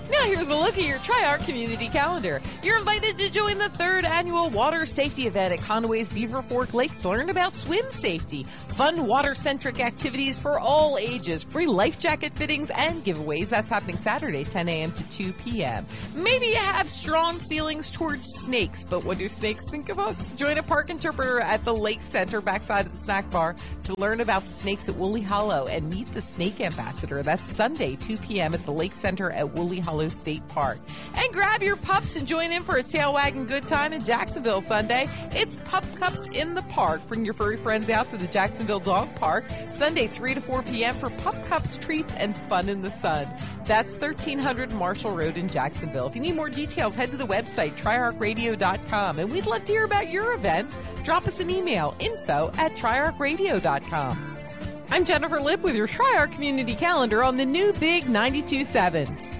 Now here's a look at your Tri-Arc community calendar. You're invited to join the 3rd annual water safety event at Conway's Beaver Fork Lake to learn about swim safety. Fun water-centric activities for all ages, free life jacket fittings and giveaways. That's happening Saturday, 10 a.m. to 2 p.m. Maybe you have strong feelings towards snakes, but what do snakes think of us? Join a park interpreter at the Lake Center backside of the snack bar to learn about the snakes at Woolly Hollow and meet the snake ambassador. That's Sunday, 2 p.m. at the Lake Center at Woolly Hollow State Park. And grab your pups and join in for a tail wagging good time in Jacksonville Sunday. It's Pup Cups in the Park. Bring your furry friends out to the Jacksonville Dog Park Sunday 3 to 4 p.m. for Pup Cups, treats, and fun in the sun. That's 1300 Marshall Road in Jacksonville. If you need more details, head to the website, triarcradio.com. And we'd love to hear about your events. Drop us an email, info@triarcradio.com. I'm Jennifer Lipp with your Tri-Arc Community Calendar on the new Big 92.7.